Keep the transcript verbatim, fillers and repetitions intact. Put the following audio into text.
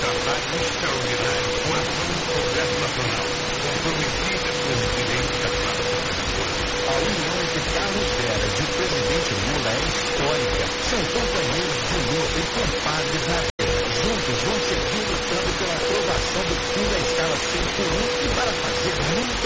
trabalho extraordinário com a ação do Congresso Nacional, comprometida com o presidente da Câmara dos Vereadores. A união entre Carlos Veras e o presidente Lula é histórica. São companheiros de luta e compadres na vida. Juntos vão seguir lutando pela aprovação do fim da escala cem por um e para fazer muito